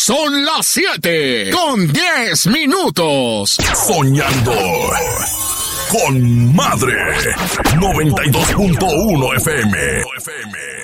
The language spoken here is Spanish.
Son las 7:10. Soñando con Madre 92.1 FM.